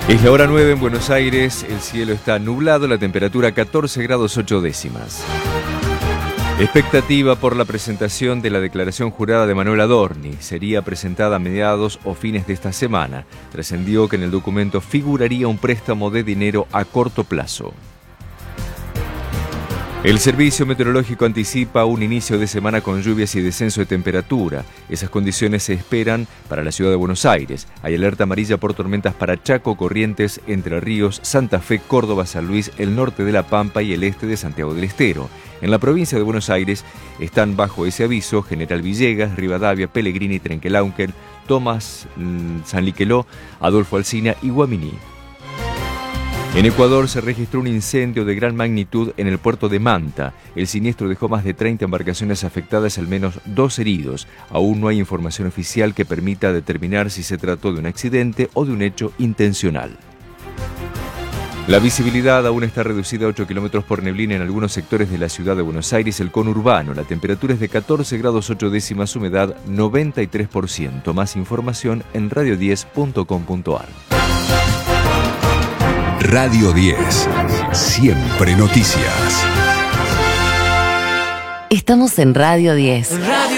Es la hora 9 en Buenos Aires, el cielo está nublado, la temperatura 14 grados 8 décimas. Expectativa por la presentación de la declaración jurada de Manuel Adorni. Sería presentada a mediados o fines de esta semana. Trascendió que en el documento figuraría un préstamo de dinero a corto plazo. El Servicio Meteorológico anticipa un inicio de semana con lluvias y descenso de temperatura. Esas condiciones se esperan para la ciudad de Buenos Aires. Hay alerta amarilla por tormentas para Chaco, Corrientes, Entre Ríos, Santa Fe, Córdoba, San Luis, el norte de La Pampa y el este de Santiago del Estero. En la provincia de Buenos Aires están bajo ese aviso General Villegas, Rivadavia, Pellegrini, Trenquelauquen, Tomás, San Liqueló, Adolfo Alsina y Guaminí. En Ecuador se registró un incendio de gran magnitud en el puerto de Manta. El siniestro dejó más de 30 embarcaciones afectadas y al menos 2 heridos. Aún no hay información oficial que permita determinar si se trató de un accidente o de un hecho intencional. La visibilidad aún está reducida a 8 kilómetros por neblina en algunos sectores de la ciudad de Buenos Aires, el conurbano. La temperatura es de 14 grados 8 décimas, humedad 93%. Más información en radio10.com.ar. Radio 10. Siempre noticias. Estamos en Radio 10. Radio